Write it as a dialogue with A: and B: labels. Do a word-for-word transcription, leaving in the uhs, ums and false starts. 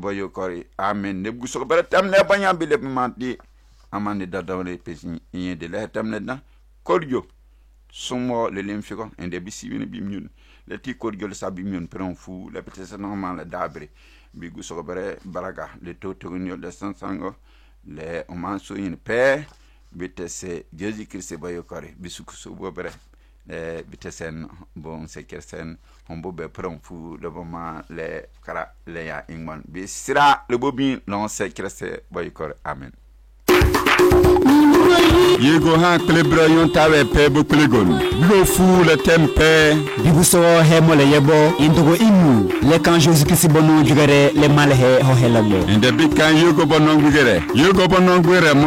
A: boyo kori amen ne bu so bare tam ne banya bi le mandi amande da dawle pesi yin de le tam ne na koljo sumo le lim fiko ende bi si bi ñun le ti koljo le sabi ñun pron fu le peut-être normal le dabre bi gu so bare baraga le to to ñol de sansango le o man so yin pe bitese Jésus Christ boyo kori bisuku so bo bare le bitesen bon sekersen on bo be pron fu le moment le kara le ya ingman bi sira le bobin non sekerse boyo kori amen.
B: Yego ha klebra yon tawe pe bo klegon bigo fu le tempe
C: bibuso he mole yebo indogo imu le kan Jésus Christ bonu jugare le malhe ho helalo
B: inde bit kan yego bonon gugere yego bonon gugere